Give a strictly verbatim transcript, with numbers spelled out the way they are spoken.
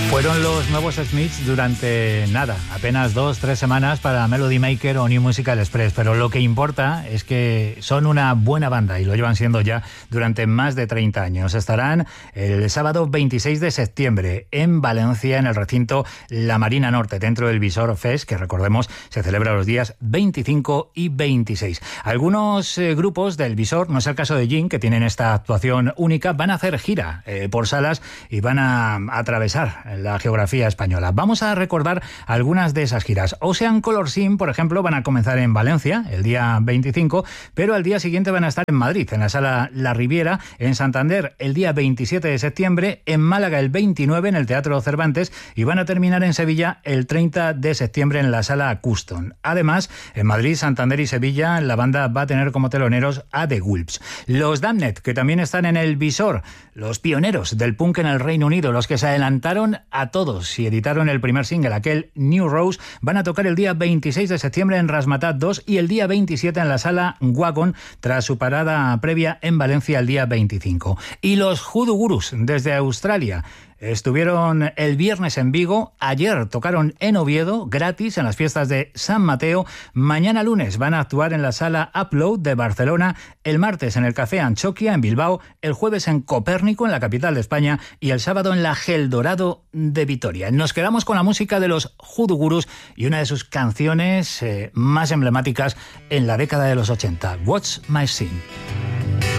Fueron los nuevos Smiths durante nada, apenas dos, tres semanas para Melody Maker o New Musical Express, pero lo que importa es que son una buena banda y lo llevan siendo ya durante más de treinta años. Estarán el sábado veintiséis de septiembre en Valencia, en el recinto La Marina Norte, dentro del Visor Fest, que recordemos se celebra los días veinticinco y veintiséis. Algunos eh, grupos del Visor, no es el caso de Jin, que tienen esta actuación única, van a hacer gira eh, por salas y van a, a atravesar la geografía española. Vamos a recordar algunas de esas giras. Ocean Color Scene, por ejemplo, van a comenzar en Valencia el día veinticinco, pero al día siguiente van a estar en Madrid, en la Sala La Riviera, en Santander el día veintisiete de septiembre, en Málaga el veintinueve en el Teatro Cervantes y van a terminar en Sevilla el treinta de septiembre en la Sala Custom. Además, en Madrid, Santander y Sevilla la banda va a tener como teloneros a The Wolves. Los Damned, que también están en el Visor, los pioneros del punk en el Reino Unido, los que se adelantaron a todos y editaron el primer single, aquel New Rose, van a tocar el día veintiséis de septiembre en Razmataz dos y el día veintisiete en la Sala Wagon, tras su parada previa en Valencia el día veinticinco. Y los Hoodoo Gurus, desde Australia, estuvieron el viernes en Vigo, ayer tocaron en Oviedo, gratis, en las fiestas de San Mateo, mañana lunes van a actuar en la Sala Upload de Barcelona, el martes en el Café Anchoquia en Bilbao, el jueves en Copérnico, en la capital de España, y el sábado en la Gel Dorado de Vitoria. Nos quedamos con la música de los Hoodoo Gurus y una de sus canciones eh, más emblemáticas en la década de los ochenta, What's My Sin.